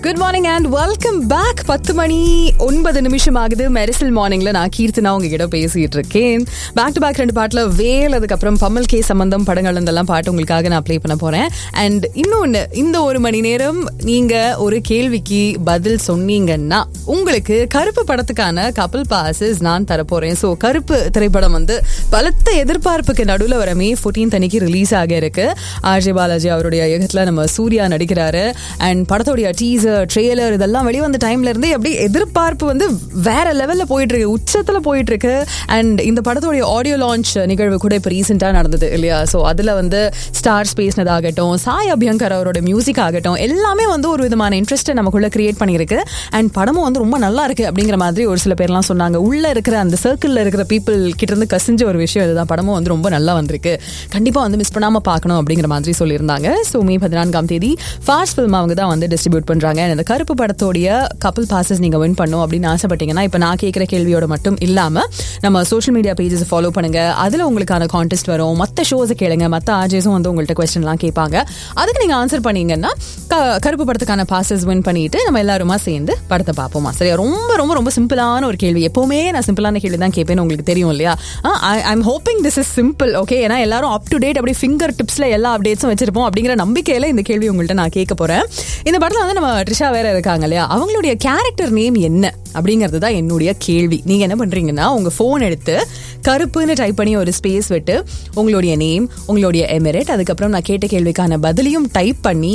Good morning and welcome back. 10 மணி 9 ஆகுது. மெரிசல் மார்னிங்ல நான் கீர்த்தனா உங்ககிட்ட பேசிட்டு இருக்கேன். பேக் டு பேக் 2 பாட்டுல வேல், அதுக்கப்புறம் பம்மல் கே சம்பந்தம் படங்கள் இதெல்லாம் பாட்டு உங்களுக்காக நான் ப்ளே பண்ண போறேன். அண்ட் இன்னொன்னு, இந்த 1 மணி நேரம் நீங்க ஒரு கேள்விக்கு பதில் சொன்னீங்கன்னா உங்களுக்கு கருப்பு படத்துக்கான கப்பல் பாசஸ் நான் தரப்போறேன். ஸோ கருப்பு திரைப்படம் வந்து பலத்த எதிர்பார்ப்புக்கு நடுவில் வர May 14 அன்னைக்கு ரிலீஸ் ஆக இருக்கு. ஆர்ஜே பாலாஜி அவருடைய இயக்கத்துல நம்ம சூர்யா நடிக்கிறாரு. அண்ட் படத்தோடைய டீசர், ட்ரெய்லர் இதெல்லாம் வெளிவந்த டைம்ல இருந்து அப்படியே எதிர்பார்ப்பு வந்து வேற லெவல்ல போயிட்டு இருக்கு, உச்சத்துல போயிட்டு இருக்கு. அண்ட் இந்த படத்தோடைய ஆடியோ லான்ச் நிகழ்வு கூட இப்போ ரீசெண்டா நடந்தது இல்லையா? ஸோ அதுல வந்து ஸ்டார்ஸ் பேசினதாகட்டும், சாய் அபியங்கர் அவரோட மியூசிக் ஆகட்டும், எல்லாமே வந்து ஒரு விதமான இன்ட்ரெஸ்ட்டை நமக்குள்ள கிரியேட் பண்ணியிருக்கு. அண்ட் படமும் வந்து ரொம்ப நல்லா இருக்கு அப்படிங்கிற மாதிரி ஒரு சில பேர்லாம் சொன்னாங்க. உள்ள இருக்கிற அந்த சர்க்கிள்ல இருக்கிற பீப்புள் கிட்ட இருந்து கசிஞ்ச ஒரு விஷயம் இதுதான். படமும் வந்து ரொம்ப நல்லா வந்திருக்கு, கண்டிப்பா வந்து மிஸ் பண்ணாம பார்க்கணும் அப்படிங்கிற மாதிரி சொல்லியிருந்தாங்க. ஸோ May 14 ஃபாஸ்ட் ஃபில்ம் அவங்க தான் வந்து டிஸ்ட்ரிபியூட் பண்றாங்க. இந்த கருப்பு படத்தோடைய கப்பல் பாசஸ் நீங்க வின் பண்ணும் அப்படின்னு ஆசைப்பட்டீங்கன்னா, இப்ப நான் கேட்கிற கேள்வியோட மட்டும் இல்லாம நம்ம சோஷியல் மீடியா பேஜஸ் ஃபாலோ பண்ணுங்க. அதுல உங்களுக்கான கான்டெஸ்ட் வரும். மற்ற ஷோஸ் கேளுங்க, மற்ற ஆர்ஜேஸும் வந்து உங்கள்ட்ட கொஸ்டின் எல்லாம் கேட்பாங்க. அதுக்கு நீங்க ஆன்சர் பண்ணீங்கன்னா கருப்பு படத்துக்கான பாசஸ் வின் பண்ணிட்டு நம்ம எல்லாருமா சேர்ந்து படத்தை பார்ப்போமா? சரியா? ரொம்ப ரொம்ப ரொம்ப சிம்பிளான ஒரு கேள்வி. எப்பவுமே நான் சிம்பிளான கேள்வி தான் கேட்பேன்னு உங்களுக்கு தெரியும் இல்லையா? I'm hoping this is simple. Okay, ஏன்னா எல்லாரும் அப் டு டேட் அப்படி ஃபிங்கர் டிப்ஸ்ல எல்லா அப்டேட்ஸும் வச்சிருப்போம் அப்படிங்கிற நம்பிக்கையில இந்த கேள்வி உங்கள்ட்ட நான் கேட்க போறேன். இந்த படத்துல வந்து நம்ம ட்ரிஷா வேற இருக்காங்க இல்லையா? அவங்களுடைய கேரக்டர் நேம் என்ன அப்படிங்கிறது தான் என்னுடைய கேள்வி. நீங்க என்ன பண்றீங்கன்னா, உங்க போன் எடுத்து கருப்புன்னு டைப் பண்ணி ஒரு ஸ்பேஸ் விட்டு உங்களுடைய நேம், உங்களுடைய எமிரேட், அதுக்கப்புறம் நான் கேட்ட கேள்விக்கான பதிலையும் டைப் பண்ணி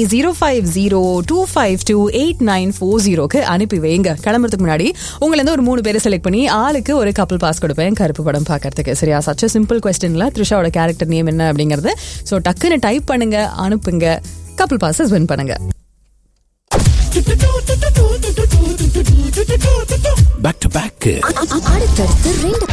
0502528940 அனுப்பி வைங்க. கிளம்புறதுக்கு முன்னாடி உங்களை இருந்து ஒரு 3 பேரை செலக்ட் பண்ணி ஆளுக்கு ஒரு கப்பல் பாஸ் கொடுப்பேன் கருப்பு படம் பார்க்கறதுக்கு. சரியா? சச் சிம்பிள் கொஸ்டின்ல த்ரிஷாவோட கேரக்டர் நேம் என்ன அப்படிங்கிறது. ஸோ டக்குன்னு டைப் பண்ணுங்க, அனுப்புங்க, கப்பல் பாசஸ் வின் பண்ணுங்க. பேக் டு பேக் அடுத்தடுத்து 2